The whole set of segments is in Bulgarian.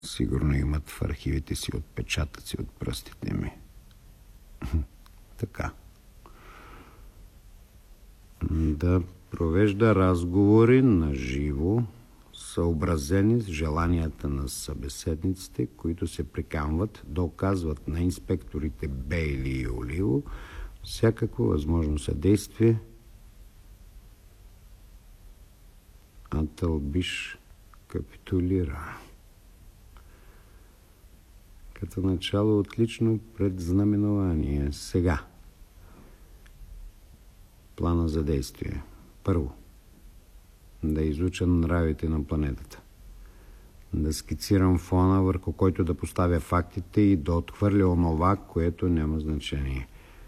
Сигурно имат в архивите си отпечатъци от пръстите ми. Така. Да провежда разговори на живо, съобразени с желанията на събеседниците, които се приканват да оказват на инспекторите Бейли и Оливо всякакво възможно съдействие. А Тълбиш капитулира. Като начало отлично предзнаменование. Сега. Плана за действие. Първо. Да изуча нравите на планетата. Да скицирам фона, върху който да поставя фактите и да отхвърля онова, което няма значение.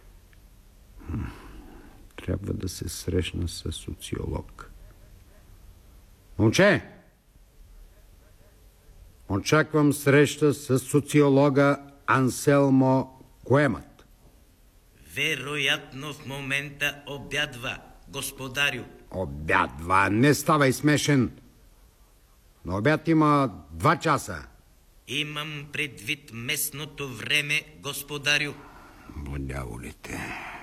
Трябва да се срещна с социолог. Момче! Очаквам среща с социолога Анселмо Куемът. Вероятно в момента обядва, господарю. Обядва? Не ставай смешен. На обяд има 2 часа. Имам предвид местното време, господарю. Дяволите.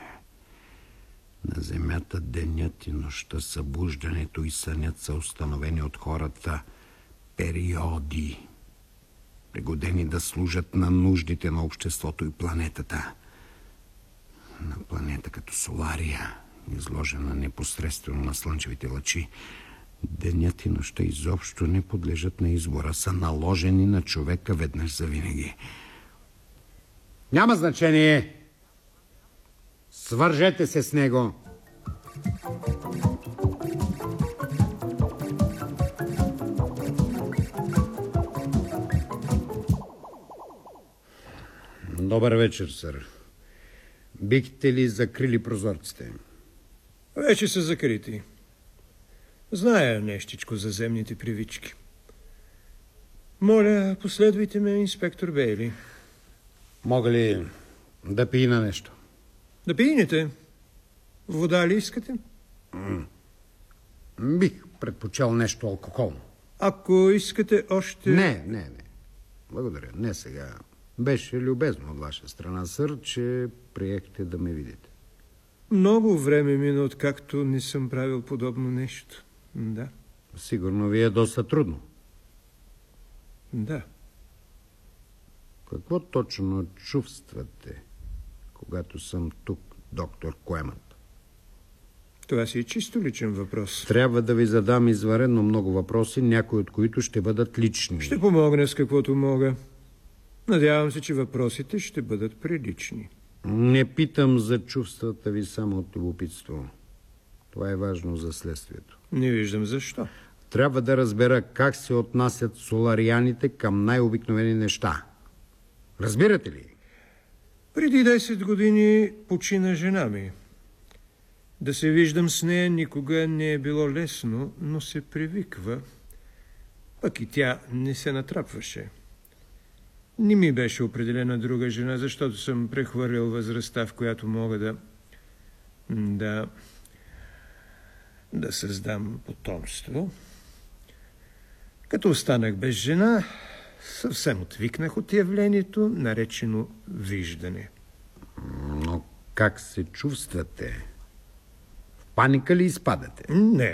На земята денят и нощта, събуждането и сънят са установени от хората периоди, пригодени да служат на нуждите на обществото и планетата. На планета като Солария, изложена непосредствено на слънчевите лъчи, денят и нощта изобщо не подлежат на избора, са наложени на човека веднъж завинаги. Няма значение. Свържете се с него. Добър вечер, сър. Бихте ли закрили прозорците? Вече са закрити. Зная нещичко за земните привички. Моля, последвайте ме, инспектор Бейли. Мога ли да пина нещо? Да пинете? Вода ли искате? Бих предпочел нещо алкохолно. Ако искате още... Не. Благодаря, не сега. Беше любезно от ваша страна, сър, че приехте да ме видите. Много време мина, откакто не съм правил подобно нещо. Да. Сигурно ви е доста трудно. Да. Какво точно чувствате, когато съм тук, доктор Куемът? Това си е чисто личен въпрос. Трябва да ви задам извънредно много въпроси, някои от които ще бъдат лични. Ще помогна с каквото мога. Надявам се, че въпросите ще бъдат прилични. Не питам за чувствата ви само от любопитство. Това е важно за следствието. Не виждам защо. Трябва да разбера как се отнасят соларианите към най-обикновени неща. Разбирате ли? Преди 10 години почина жена ми. Да се виждам с нея никога не е било лесно, но се привиква. Пък и тя не се натрапваше. Не ми беше определена друга жена, защото съм прехвърлил възрастта, в която мога да създам потомство. Като останах без жена, съвсем отвикнах от явлението, наречено виждане. Но как се чувствате? В паника ли изпадате?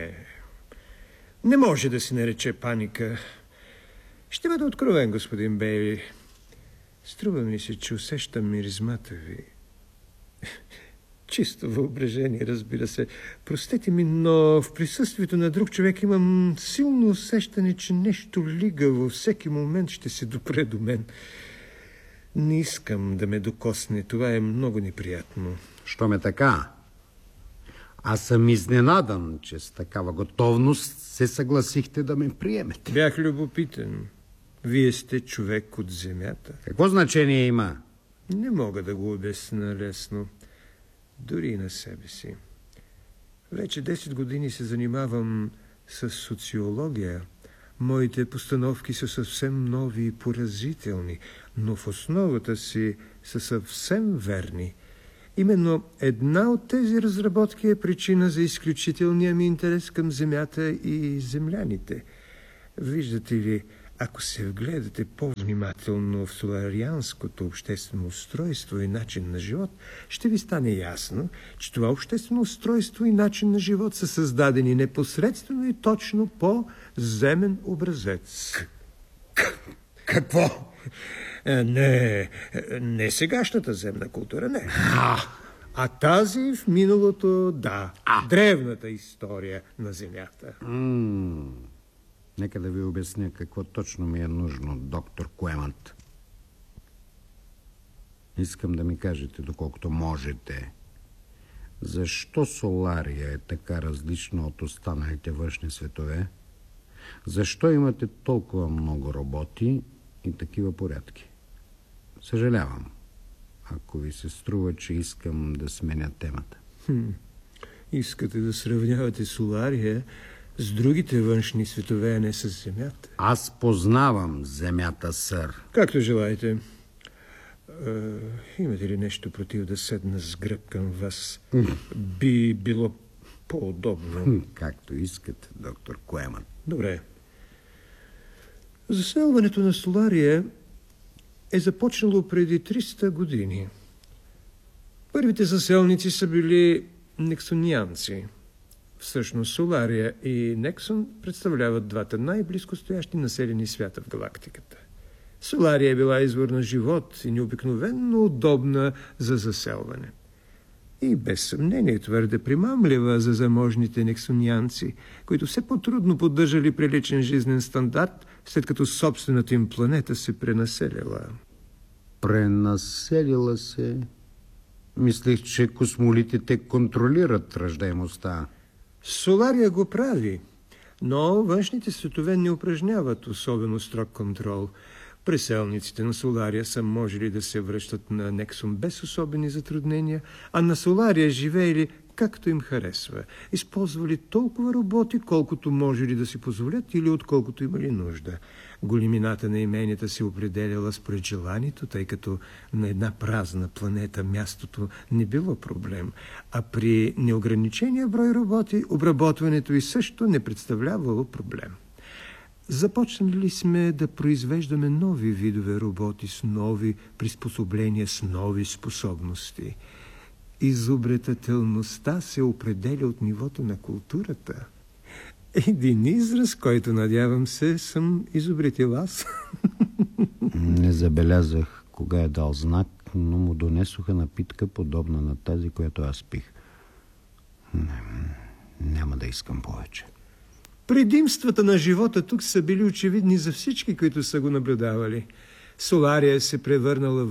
Не може да се нарече паника. Ще бъда откровен, господин Бейли. Струва ми се, че усещам миризмата ви. Чисто въображение, разбира се. Простете ми, но в присъствието на друг човек имам силно усещане, че нещо лигаво всеки момент ще се допре до мен. Не искам да ме докосне. Това е много неприятно. Що ме така? Аз съм изненадан, че с такава готовност се съгласихте да ме приемете. Бях любопитен. Вие сте човек от земята. Какво значение има? Не мога да го обясня лесно. Дори и на себе си. Вече 10 години се занимавам с социология. Моите постановки са съвсем нови и поразителни, но в основата си са съвсем верни. Именно една от тези разработки е причина за изключителния ми интерес към земята и земляните. Виждате ли, Ако се вгледате по-внимателно в соларианското обществено устройство и начин на живот, ще ви стане ясно, че това обществено устройство и начин на живот са създадени непосредствено и точно по земен образец. Какво? Не сегашната земна култура, не. А тази в миналото, да. Древната история на земята. Нека да ви обясня какво точно ми е нужно, доктор Куемант. Искам да ми кажете, доколкото можете, защо Солария е така различна от останалите външни светове? Защо имате толкова много роботи и такива порядки? Съжалявам, ако ви се струва, че искам да сменя темата. Искате да сравнявате Солария с другите външни светове, а не с Земята? Аз познавам Земята, сър. Както желаете. Имате ли нещо против да седна с гръб към вас? Би било по-удобно. Както искате, доктор Куемант. Добре. Заселването на Солария е започнало преди 300 години. Първите заселници са били нексонианци. Всъщност Солария и Нексон представляват двата най-близко стоящи населени свята в галактиката. Солария е била извор на живот и необикновенно удобна за заселване. И без съмнение твърде примамлива за заможните нексонианци, които все по-трудно поддържали приличен жизнен стандарт, след като собствената им планета се пренаселила. Пренаселила се? Мислех, че космолитите контролират раждаемостта. Солария го прави, но външните светове не упражняват особено строг контрол. Преселниците на Солария са можели да се връщат на Нексон без особени затруднения, а на Солария живеели както им харесва. Използвали толкова роботи, колкото можели да си позволят или отколкото имали нужда. Големината на именията се определяла според желанието, тъй като на една празна планета мястото не било проблем, а при неограничения брой роботи обработването и също не представлявало проблем. Започнали сме да произвеждаме нови видове роботи с нови приспособления, с нови способности. Изобретателността се определя от нивото на културата. Един израз, който, надявам се, съм изобретил аз. Не забелязах кога е дал знак, но му донесоха напитка, подобна на тази, която аз пих. Няма да искам повече. Предимствата на живота тук са били очевидни за всички, които са го наблюдавали. Солария се превърнала в